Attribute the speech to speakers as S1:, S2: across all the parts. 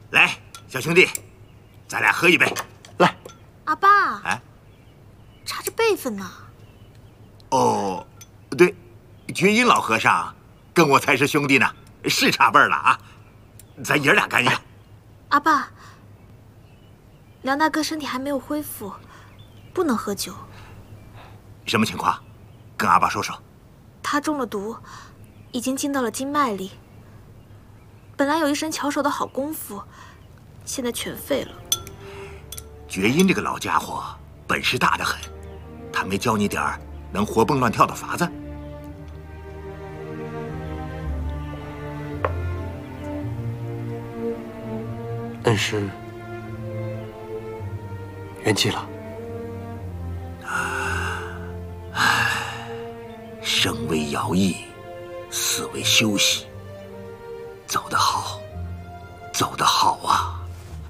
S1: 来，小兄弟，咱俩喝一杯。
S2: 来，
S3: 阿爸，
S1: 哎，
S3: 差着辈分呢。
S1: 哦，对，觉音老和尚跟我才是兄弟呢，是差辈儿了啊。咱爷俩干一个。
S3: 阿爸，梁大哥身体还没有恢复，不能喝酒。
S1: 什么情况？跟阿爸说说。
S3: 他中了毒，已经进到了经脉里。本来有一身巧手的好功夫，现在全废了。
S1: 觉音这个老家伙本事大得很，他没教你点儿能活蹦乱跳的法子？
S2: 恩师元气了。
S1: 生为徭役，死为休息。走得好，走得好啊！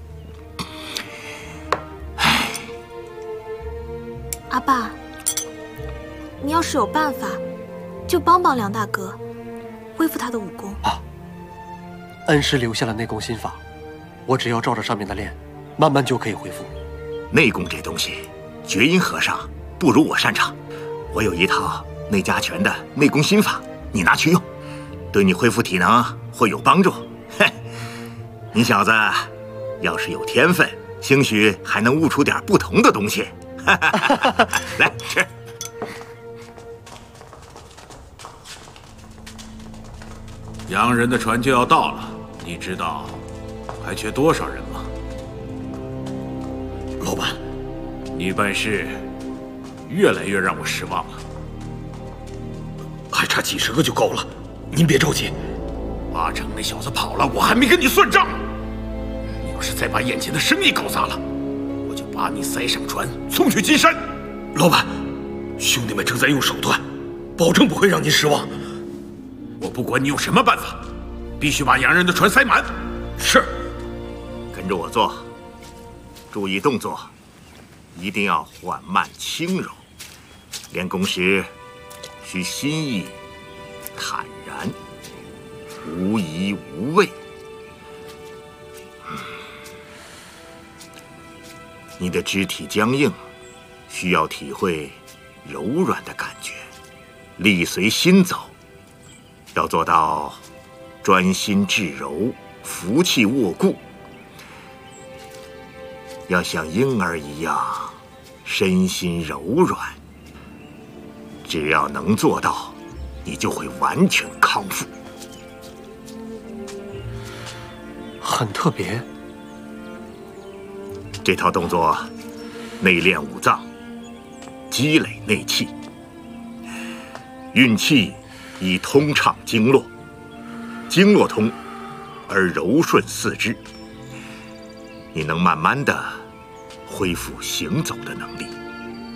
S3: 阿爸，你要是有办法，就帮帮梁大哥，恢复他的武功
S2: 啊。恩师留下了内功心法，我只要照着上面的练，慢慢就可以恢复。
S1: 内功这东西，觉音和尚不如我擅长。我有一套内家拳的内功心法，你拿去用，对你恢复体能会有帮助。嘿，你小子要是有天分，兴许还能悟出点不同的东西。来吃。
S4: 洋人的船就要到了，你知道还缺多少人吗？
S5: 老板，
S4: 你办事越来越让我失望了。
S5: 还差几十个就够了，您别着急。
S4: 八成那小子跑了，我还没跟你算账。你要是再把眼前的生意搞砸了，我就把你塞上船，送去金山。
S5: 老板，兄弟们正在用手段，保证不会让您失望。
S4: 我不管你用什么办法，必须把洋人的船塞满。
S5: 是。
S1: 跟着我做，注意动作，一定要缓慢轻柔。练功时需心意坦然，无疑无畏。你的肢体僵硬，需要体会柔软的感觉，力随心走。要做到专心致柔，服气握固。要像婴儿一样，身心柔软。只要能做到，你就会完全康复。
S2: 很特别。
S1: 这套动作内练五脏，积累内气，运气以通畅经络，经络通而柔顺四肢，你能慢慢的恢复行走的能力。